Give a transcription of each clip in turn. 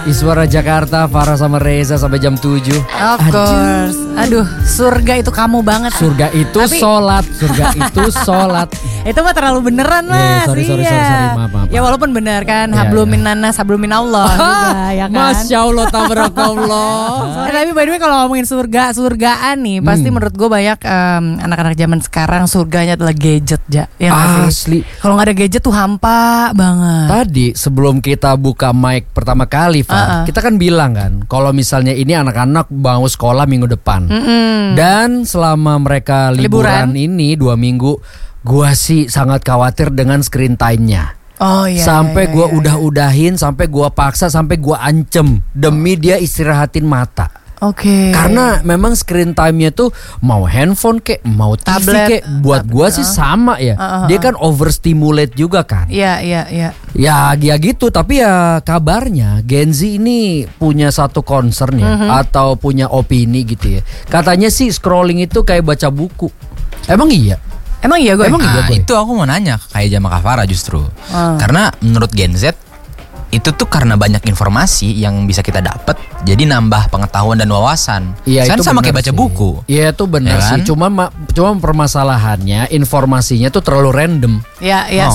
Iswara Jakarta, Farah sama Reza sampai jam 7. Of course. Aduh, surga itu kamu banget. Surga itu sholat. Surga itu sholat. Itu mah terlalu beneran mas. Sorry, maaf. Ya walaupun benar kan, hablumin nanas, hablumin Allah juga, ya kan. Masya Allah, tabarakallah. Tapi by the way kalau ngomongin surgaan nih, pasti menurut gue banyak anak-anak zaman sekarang surganya adalah gadget ya. Asli. Kalau nggak ada gadget tuh hampa banget. Tadi sebelum kita buka mic pertama kali, kita kan bilang kan, kalau misalnya ini anak-anak mau sekolah minggu depan, dan selama mereka liburan ini 2 minggu, gua sih sangat khawatir dengan screen time-nya. Oh iya. Sampai gua udah-udahin, sampai gua paksa, sampai gua ancem demi dia istirahatin mata. Oke. Karena memang screen time-nya tuh mau handphone kek, mau TV tablet, kek, buat gua sih sama ya. Dia kan overstimulate juga kan. Iya. Ya gitu, tapi ya kabarnya Gen Z ini punya satu concern ya, atau punya opini gitu ya. Katanya sih scrolling itu kayak baca buku. Emang iya? Emang iya gue? Itu aku mau nanya kayak Jama Kafara justru. Karena menurut Gen Z itu tuh karena banyak informasi yang bisa kita dapat, jadi nambah pengetahuan dan wawasan. Iya, kan itu sama kayak baca sih. buku. Iya itu benar Ya sih. kan? Cuma permasalahannya informasinya tuh terlalu random. Iya.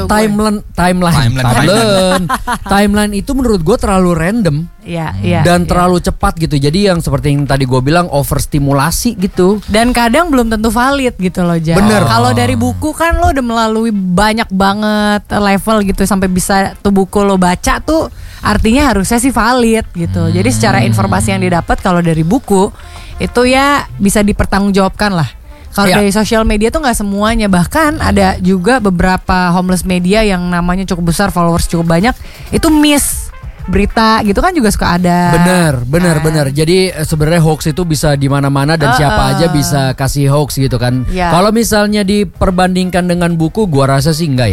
Timeline itu menurut gue terlalu random. Iya. Dan terlalu cepat gitu. Jadi yang seperti yang tadi gue bilang overstimulasi gitu. Dan kadang belum tentu valid gitu loh, Jan. Bener. Kalau dari buku kan lo udah melalui banyak banget level gitu sampai bisa tuh buku lo baca tuh artinya harusnya sih valid gitu. Jadi secara informasi yang didapat kalau dari buku itu ya bisa dipertanggungjawabkan lah. Kalau dari sosial media tuh nggak semuanya, bahkan ada juga beberapa homeless media yang namanya cukup besar, followers cukup banyak, itu miss berita gitu kan juga suka ada. Bener. Jadi sebenarnya hoax itu bisa di mana-mana dan siapa aja bisa kasih hoax gitu kan. Kalau misalnya diperbandingkan dengan buku, gua rasa sih enggak ya.